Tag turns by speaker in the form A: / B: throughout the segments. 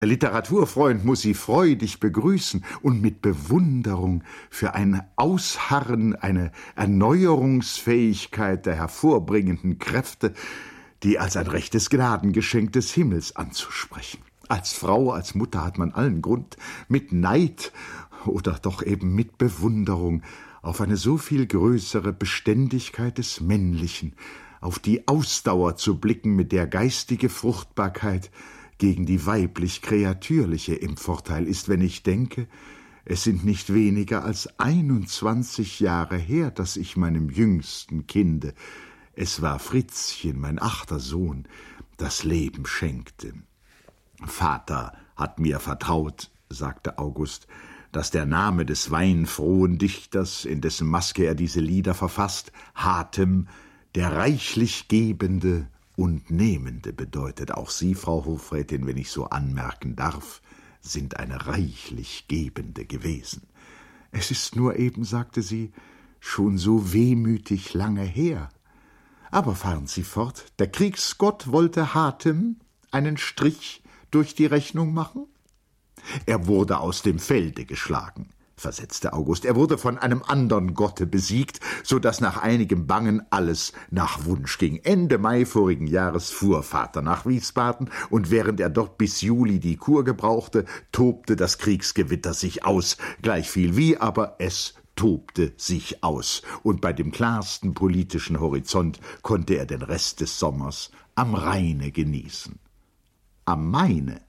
A: Literaturfreund muß sie freudig begrüßen und mit Bewunderung für ein Ausharren, eine Erneuerungsfähigkeit der hervorbringenden Kräfte, die als ein rechtes Gnadengeschenk des Himmels anzusprechen. Als Frau, als Mutter hat man allen Grund, mit Neid oder doch eben mit Bewunderung auf eine so viel größere Beständigkeit des Männlichen, auf die Ausdauer zu blicken, mit der geistige Fruchtbarkeit gegen die weiblich-kreatürliche im Vorteil ist, wenn ich denke, es sind nicht weniger als 21 Jahre her, dass ich meinem jüngsten Kinde, es war Fritzchen, mein 8. Sohn, das Leben schenkte. Vater hat mir vertraut, sagte August, dass der Name des weinfrohen Dichters, in dessen Maske er diese Lieder verfasst, Hatem, der reichlich Gebende und Nehmende bedeutet. Auch Sie, Frau Hofrätin, wenn ich so anmerken darf, sind eine reichlich Gebende gewesen. Es ist nur eben, sagte sie, schon so wehmütig lange her. Aber fahren Sie fort, der Kriegsgott wollte Hatem einen Strich durch die Rechnung machen? Er wurde aus dem Felde geschlagen, versetzte August. Er wurde von einem andern Gotte besiegt, so daß nach einigem Bangen alles nach Wunsch ging. Ende Mai vorigen Jahres fuhr Vater nach Wiesbaden, und während er dort bis Juli die Kur gebrauchte, tobte das Kriegsgewitter sich aus. Gleichviel wie, aber es tobte sich aus, und bei dem klarsten politischen Horizont konnte er den Rest des Sommers am Rheine genießen. Am Maine?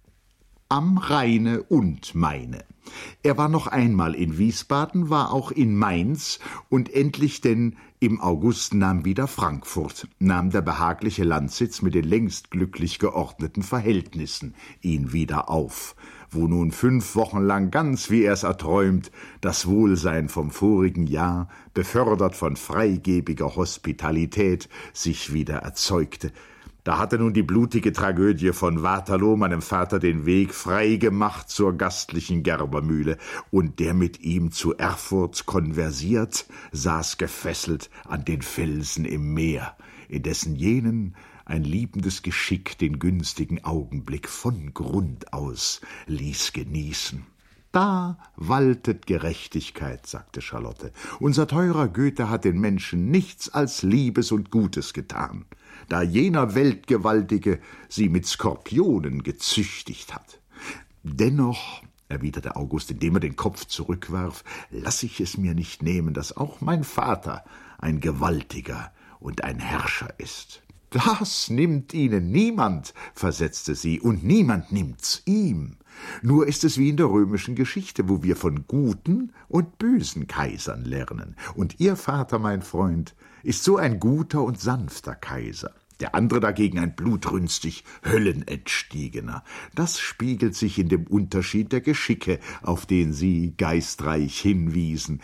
A: Am Rheine und Maine. Er war noch einmal in Wiesbaden, war auch in Mainz, und endlich denn im August nahm wieder Frankfurt, nahm der behagliche Landsitz mit den längst glücklich geordneten Verhältnissen ihn wieder auf, wo nun 5 Wochen lang, ganz wie er es erträumt, das Wohlsein vom vorigen Jahr, befördert von freigebiger Hospitalität, sich wieder erzeugte. Da hatte nun die blutige Tragödie von Waterloo meinem Vater den Weg frei gemacht zur gastlichen Gerbermühle, und der mit ihm zu Erfurt konversiert, saß gefesselt an den Felsen im Meer, indessen jenen ein liebendes Geschick den günstigen Augenblick von Grund aus ließ genießen. Da waltet Gerechtigkeit, sagte Charlotte. Unser teurer Goethe hat den Menschen nichts als Liebes und Gutes getan, da jener Weltgewaltige sie mit Skorpionen gezüchtigt hat. Dennoch, erwiderte August, indem er den Kopf zurückwarf, lass ich es mir nicht nehmen, dass auch mein Vater ein Gewaltiger und ein Herrscher ist. Das nimmt Ihnen niemand, versetzte sie, und niemand nimmt's ihm. Nur ist es wie in der römischen Geschichte, wo wir von guten und bösen Kaisern lernen. Und Ihr Vater, mein Freund, ist so ein guter und sanfter Kaiser. Der andere dagegen ein blutrünstig Höllenentstiegener. Das spiegelt sich in dem Unterschied der Geschicke, auf den Sie geistreich hinwiesen.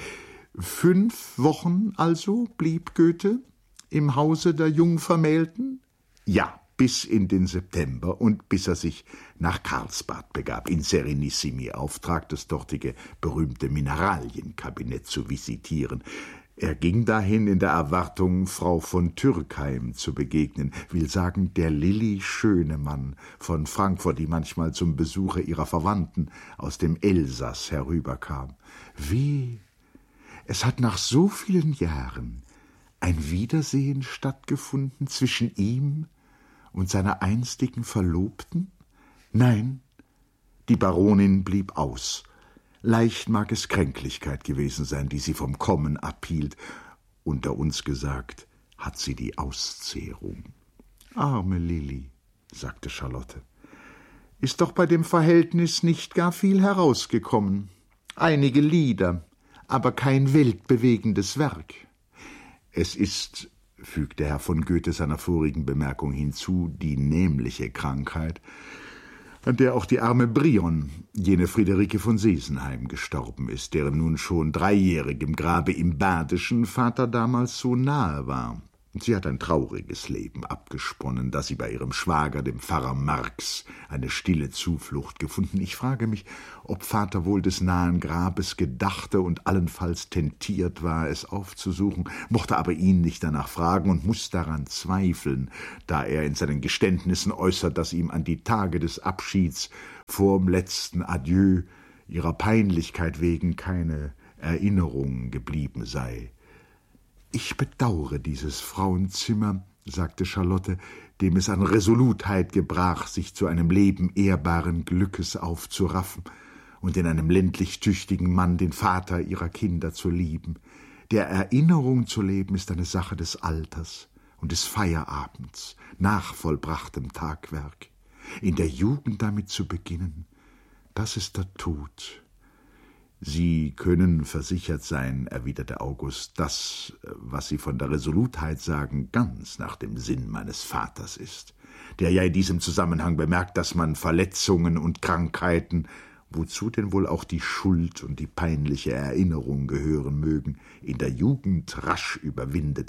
A: 5 Wochen also blieb Goethe im Hause der Jungvermählten? Ja, bis in den September und bis er sich nach Karlsbad begab, in Serenissimi Auftrag, das dortige berühmte Mineralienkabinett zu visitieren. Er ging dahin in der Erwartung, Frau von Türkheim zu begegnen, will sagen, der Lilli Schönemann von Frankfurt, die manchmal zum Besuche ihrer Verwandten aus dem Elsass herüberkam. Wie? Es hat nach so vielen Jahren ein Wiedersehen stattgefunden zwischen ihm und seiner einstigen Verlobten? Nein, die Baronin blieb aus. Leicht mag es Kränklichkeit gewesen sein, die sie vom Kommen abhielt. Unter uns gesagt, hat sie die Auszehrung. Arme Lilli, sagte Charlotte, ist doch bei dem Verhältnis nicht gar viel herausgekommen. Einige Lieder, aber kein weltbewegendes Werk. Es ist, fügte Herr von Goethe seiner vorigen Bemerkung hinzu, die nämliche Krankheit, an der auch die arme Brion, jene Friederike von Sesenheim, gestorben ist, deren nun schon 3-jährigem Grabe im Badischen Vater damals so nahe war. Sie hat ein trauriges Leben abgesponnen, da sie bei ihrem Schwager, dem Pfarrer Marx, eine stille Zuflucht gefunden. Ich frage mich, ob Vater wohl des nahen Grabes gedachte und allenfalls tentiert war, es aufzusuchen, mochte aber ihn nicht danach fragen und muß daran zweifeln, da er in seinen Geständnissen äußert, dass ihm an die Tage des Abschieds vorm letzten Adieu ihrer Peinlichkeit wegen keine Erinnerung geblieben sei. »Ich bedaure dieses Frauenzimmer«, sagte Charlotte, dem es an Resolutheit gebrach, sich zu einem Leben ehrbaren Glückes aufzuraffen und in einem ländlich tüchtigen Mann den Vater ihrer Kinder zu lieben. Der Erinnerung zu leben ist eine Sache des Alters und des Feierabends, nach vollbrachtem Tagwerk. In der Jugend damit zu beginnen, das ist der Tod. »Sie können versichert sein«, erwiderte August, »das, was Sie von der Resolutheit sagen, ganz nach dem Sinn meines Vaters ist, der ja in diesem Zusammenhang bemerkt, dass man Verletzungen und Krankheiten, wozu denn wohl auch die Schuld und die peinliche Erinnerung gehören mögen, in der Jugend rasch überwindet.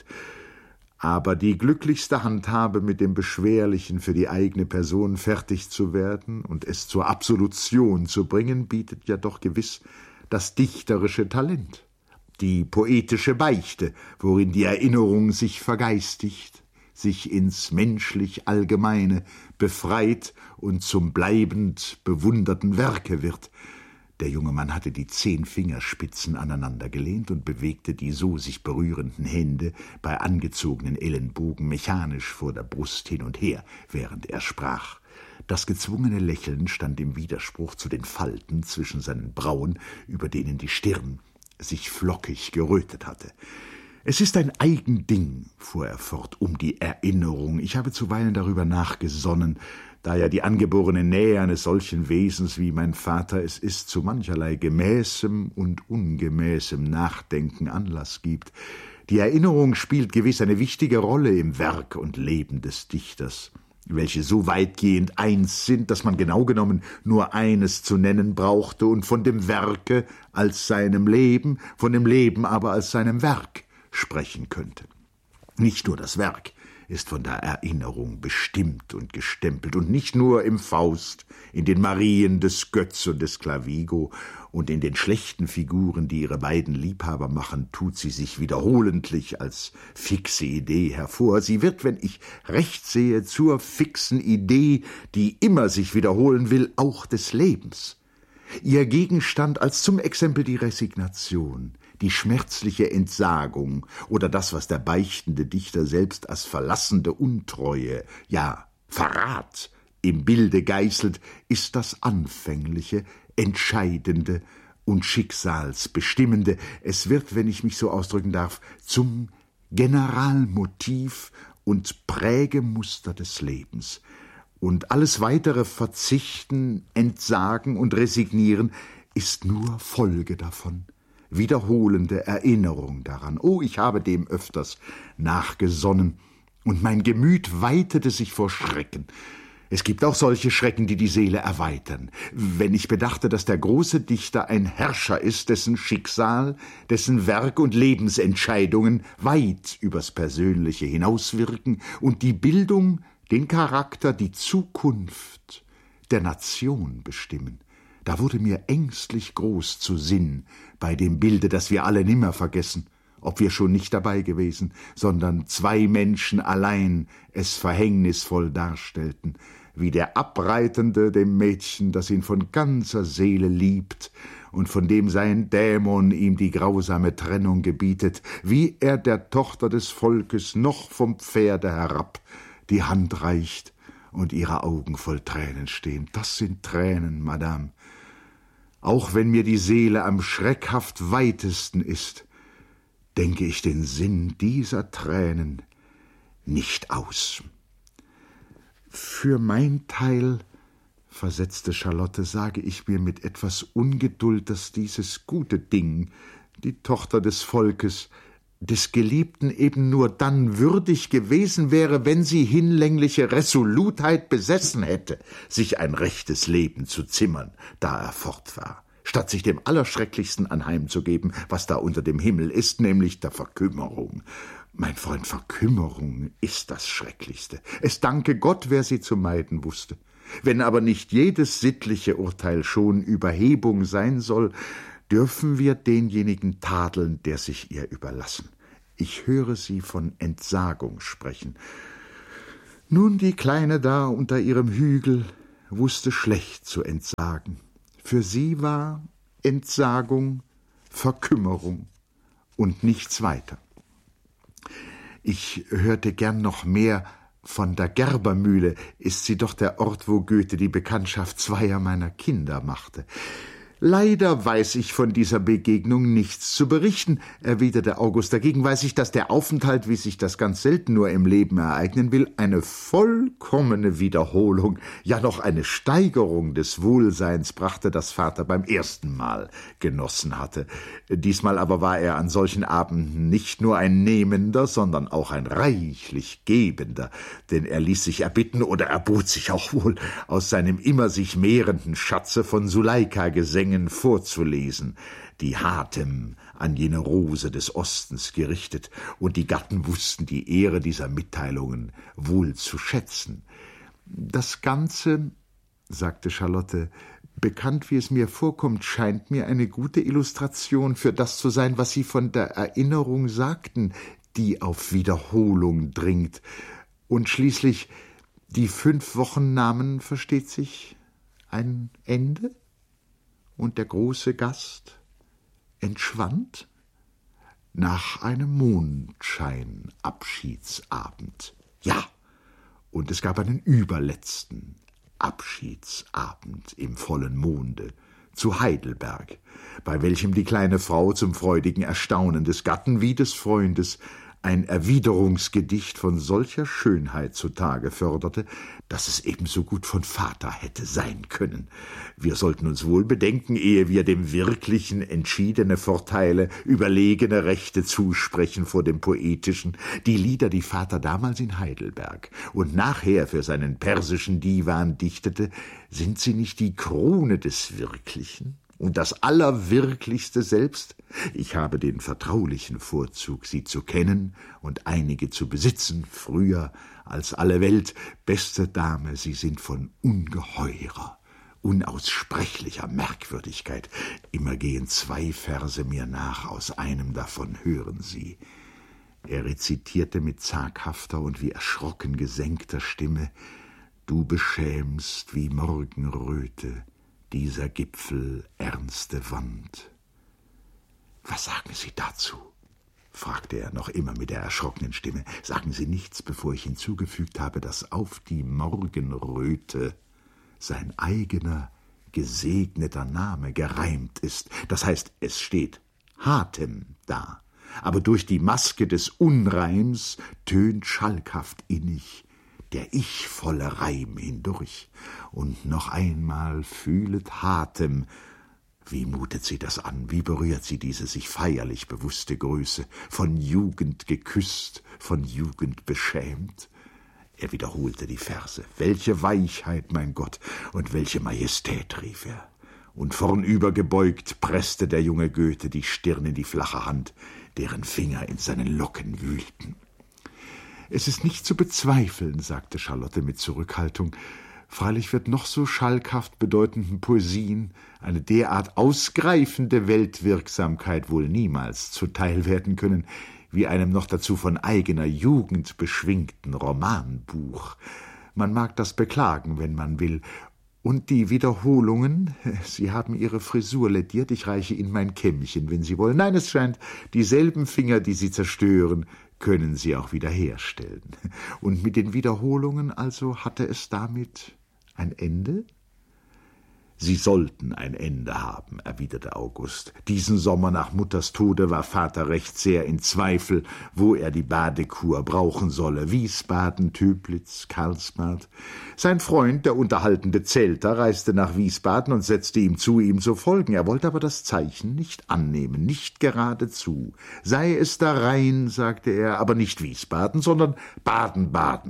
A: Aber die glücklichste Handhabe, mit dem Beschwerlichen für die eigene Person fertig zu werden und es zur Absolution zu bringen, bietet ja doch gewiss das dichterische Talent, die poetische Beichte, worin die Erinnerung sich vergeistigt, sich ins menschlich Allgemeine befreit und zum bleibend bewunderten Werke wird. Der junge Mann hatte die 10 Fingerspitzen aneinandergelehnt und bewegte die so sich berührenden Hände bei angezogenen Ellenbogen mechanisch vor der Brust hin und her, während er sprach. Das gezwungene Lächeln stand im Widerspruch zu den Falten zwischen seinen Brauen, über denen die Stirn sich flockig gerötet hatte. »Es ist ein Eigending«, fuhr er fort, »um die Erinnerung. Ich habe zuweilen darüber nachgesonnen, da ja die angeborene Nähe eines solchen Wesens wie mein Vater es ist, zu mancherlei gemäßem und ungemäßem Nachdenken Anlass gibt. Die Erinnerung spielt gewiss eine wichtige Rolle im Werk und Leben des Dichters, welche so weitgehend eins sind, dass man genau genommen nur eines zu nennen brauchte und von dem Werke als seinem Leben, von dem Leben aber als seinem Werk sprechen könnte. Nicht nur das Werk ist von der Erinnerung bestimmt und gestempelt, und nicht nur im Faust, in den Marien des Götz und des Clavigo und in den schlechten Figuren, die ihre beiden Liebhaber machen, tut sie sich wiederholentlich als fixe Idee hervor. Sie wird, wenn ich recht sehe, zur fixen Idee, die immer sich wiederholen will, auch des Lebens. Ihr Gegenstand als zum Exempel die Resignation, die schmerzliche Entsagung oder das, was der beichtende Dichter selbst als verlassende Untreue, ja Verrat im Bilde geißelt, ist das Anfängliche, Entscheidende und Schicksalsbestimmende. Es wird, wenn ich mich so ausdrücken darf, zum Generalmotiv und Prägemuster des Lebens. Und alles weitere Verzichten, Entsagen und Resignieren ist nur Folge davon. Wiederholende Erinnerung daran. Oh, ich habe dem öfters nachgesonnen, und mein Gemüt weitete sich vor Schrecken. Es gibt auch solche Schrecken, die die Seele erweitern. Wenn ich bedachte, dass der große Dichter ein Herrscher ist, dessen Schicksal, dessen Werk und Lebensentscheidungen weit übers Persönliche hinauswirken und die Bildung, den Charakter, die Zukunft der Nation bestimmen. Da wurde mir ängstlich groß zu Sinn bei dem Bilde, das wir alle nimmer vergessen, ob wir schon nicht dabei gewesen, sondern 2 Menschen allein es verhängnisvoll darstellten, wie der Abreitende dem Mädchen, das ihn von ganzer Seele liebt und von dem sein Dämon ihm die grausame Trennung gebietet, wie er der Tochter des Volkes noch vom Pferde herab die Hand reicht und ihre Augen voll Tränen stehen. Das sind Tränen, Madame. Auch wenn mir die Seele am schreckhaft weitesten ist, denke ich den Sinn dieser Tränen nicht aus. Für mein Teil, versetzte Charlotte, sage ich mir mit etwas Ungeduld, dass dieses gute Ding, die Tochter des Volkes, des Geliebten eben nur dann würdig gewesen wäre, wenn sie hinlängliche Resolutheit besessen hätte, sich ein rechtes Leben zu zimmern, da er fort war, statt sich dem Allerschrecklichsten anheimzugeben, was da unter dem Himmel ist, nämlich der Verkümmerung. Mein Freund, Verkümmerung ist das Schrecklichste. Es danke Gott, wer sie zu meiden wusste. Wenn aber nicht jedes sittliche Urteil schon Überhebung sein soll, dürfen wir denjenigen tadeln, der sich ihr überlassen. Ich höre sie von Entsagung sprechen. Nun, die Kleine da unter ihrem Hügel wusste schlecht zu entsagen. Für sie war Entsagung Verkümmerung und nichts weiter. Ich hörte gern noch mehr von der Gerbermühle, ist sie doch der Ort, wo Goethe die Bekanntschaft zweier meiner Kinder machte. »Leider weiß ich von dieser Begegnung nichts zu berichten«, erwiderte August. »Dagegen weiß ich, dass der Aufenthalt, wie sich das ganz selten nur im Leben ereignen will, eine vollkommene Wiederholung, ja noch eine Steigerung des Wohlseins brachte, das Vater beim ersten Mal genossen hatte. Diesmal aber war er an solchen Abenden nicht nur ein Nehmender, sondern auch ein reichlich Gebender, denn er ließ sich erbitten oder erbot sich auch wohl, aus seinem immer sich mehrenden Schatze von Suleika-Gesängen vorzulesen, die Hatem an jene Rose des Ostens gerichtet, und die Gatten wussten die Ehre dieser Mitteilungen wohl zu schätzen. »Das Ganze«, sagte Charlotte, »bekannt wie es mir vorkommt, scheint mir eine gute Illustration für das zu sein, was Sie von der Erinnerung sagten, die auf Wiederholung dringt. Und schließlich, die 5 Wochen nahmen, versteht sich, ein Ende? Und der große Gast entschwand nach einem Mondschein-Abschiedsabend. Ja, und es gab einen überletzten Abschiedsabend im vollen Monde zu Heidelberg, bei welchem die kleine Frau zum freudigen Erstaunen des Gatten wie des Freundes ein Erwiderungsgedicht von solcher Schönheit zutage förderte, dass es ebenso gut von Vater hätte sein können. Wir sollten uns wohl bedenken, ehe wir dem Wirklichen entschiedene Vorteile, überlegene Rechte zusprechen vor dem Poetischen, die Lieder, die Vater damals in Heidelberg und nachher für seinen persischen Divan dichtete, sind sie nicht die Krone des Wirklichen? Und das Allerwirklichste selbst? Ich habe den vertraulichen Vorzug, sie zu kennen und einige zu besitzen, früher als alle Welt. Beste Dame, Sie sind von ungeheurer, unaussprechlicher Merkwürdigkeit. Immer gehen 2 Verse mir nach, aus einem davon hören Sie. Er rezitierte mit zaghafter und wie erschrocken gesenkter Stimme: »Du beschämst wie Morgenröte, dieser Gipfel ernste Wand.« »Was sagen Sie dazu?« fragte er noch immer mit der erschrockenen Stimme. »Sagen Sie nichts, bevor ich hinzugefügt habe, dass auf die Morgenröte sein eigener, gesegneter Name gereimt ist. Das heißt, es steht Hatem da, aber durch die Maske des Unreims tönt schalkhaft innig der ichvolle Reim hindurch. Und noch einmal fühlet Hatem. Wie mutet sie das an, wie berührt sie diese sich feierlich bewusste Größe, von Jugend geküsst, von Jugend beschämt? Er wiederholte die Verse. Welche Weichheit, mein Gott, und welche Majestät, rief er. Und vornübergebeugt presste der junge Goethe die Stirn in die flache Hand, deren Finger in seinen Locken wühlten. »Es ist nicht zu bezweifeln«, sagte Charlotte mit Zurückhaltung, »freilich wird noch so schalkhaft bedeutenden Poesien eine derart ausgreifende Weltwirksamkeit wohl niemals zuteil werden können, wie einem noch dazu von eigener Jugend beschwingten Romanbuch. Man mag das beklagen, wenn man will. Und die Wiederholungen, Sie haben Ihre Frisur lädiert, ich reiche Ihnen mein Kämmchen, wenn Sie wollen. Nein, es scheint, dieselben Finger, die Sie zerstören, können Sie auch wiederherstellen. Und mit den Wiederholungen also hatte es damit ein Ende?« »Sie sollten ein Ende haben«, erwiderte August. »Diesen Sommer nach Mutters Tode war Vater recht sehr in Zweifel, wo er die Badekur brauchen solle. Wiesbaden, Töplitz, Karlsbad. Sein Freund, der unterhaltende Zelter, reiste nach Wiesbaden und setzte ihm zu, ihm zu folgen. Er wollte aber das Zeichen nicht annehmen, nicht geradezu. Sei es der Rhein, sagte er, aber nicht Wiesbaden, sondern Baden-Baden,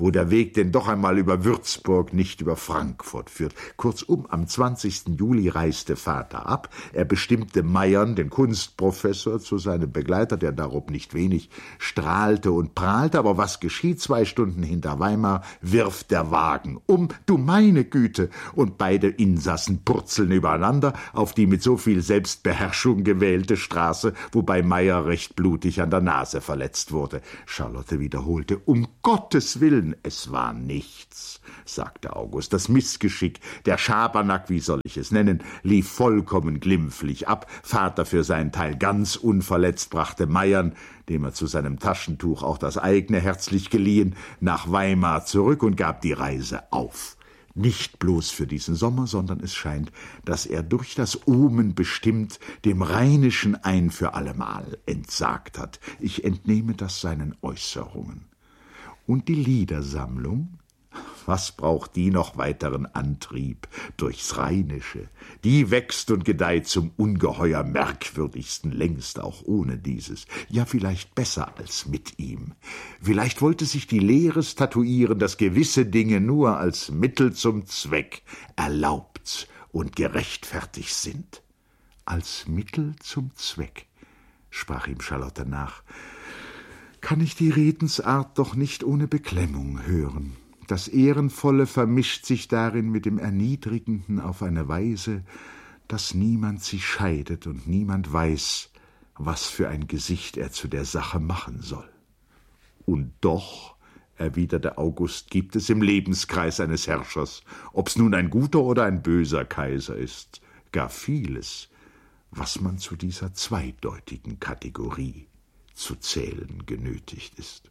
A: wo der Weg denn doch einmal über Würzburg, nicht über Frankfurt führt. Kurzum, am 20. Juli reiste Vater ab. Er bestimmte Meyern, den Kunstprofessor, zu seinem Begleiter, der darob nicht wenig strahlte und prahlte. Aber was geschieht? 2 Stunden hinter Weimar wirft der Wagen um. Du meine Güte! Und beide Insassen purzeln übereinander auf die mit so viel Selbstbeherrschung gewählte Straße, wobei Meyer recht blutig an der Nase verletzt wurde. Charlotte wiederholte: Um Gottes Willen, es war nichts, sagte August. Das Missgeschick, der Schabernack, wie soll ich es nennen, lief vollkommen glimpflich ab. Vater für seinen Teil ganz unverletzt brachte Meyern, dem er zu seinem Taschentuch auch das eigene herzlich geliehen, nach Weimar zurück und gab die Reise auf. Nicht bloß für diesen Sommer, sondern es scheint, dass er durch das Omen bestimmt dem Rheinischen ein für allemal entsagt hat. Ich entnehme das seinen Äußerungen. Und die Liedersammlung? Was braucht die noch weiteren Antrieb durchs Rheinische? Die wächst und gedeiht zum ungeheuer merkwürdigsten, längst auch ohne dieses. Ja, vielleicht besser als mit ihm. Vielleicht wollte sich die Lehre statuieren, dass gewisse Dinge nur als Mittel zum Zweck erlaubt und gerechtfertigt sind. Als Mittel zum Zweck, sprach ihm Charlotte nach, kann ich die Redensart doch nicht ohne Beklemmung hören. Das Ehrenvolle vermischt sich darin mit dem Erniedrigenden auf eine Weise, dass niemand sie scheidet und niemand weiß, was für ein Gesicht er zu der Sache machen soll. Und doch, erwiderte August, gibt es im Lebenskreis eines Herrschers, ob's nun ein guter oder ein böser Kaiser ist, gar vieles, was man zu dieser zweideutigen Kategorie zu zählen genötigt ist.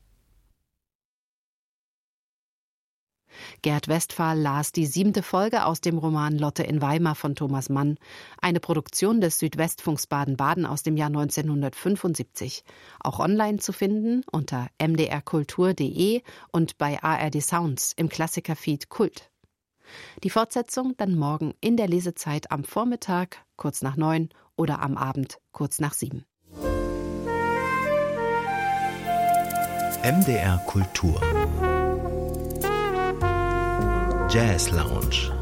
B: Gerd Westphal las die 7. Folge aus dem Roman Lotte in Weimar von Thomas Mann, eine Produktion des Südwestfunks Baden-Baden aus dem Jahr 1975. Auch online zu finden unter mdrkultur.de und bei ARD Sounds im Klassikerfeed Kult. Die Fortsetzung dann morgen in der Lesezeit am Vormittag, kurz nach 9 oder am Abend, kurz nach 7.
C: MDR Kultur Jazz Lounge.